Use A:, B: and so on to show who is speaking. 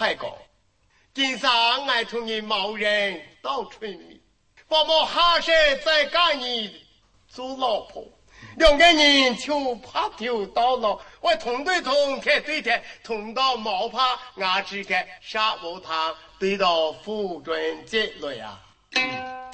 A: 太公，今上俺同你某人到春眠，把我下世再赶你做老婆，两个人就怕丢到了，我同对同，看对看，同到毛怕俺只看杀无他，对到夫准结了呀。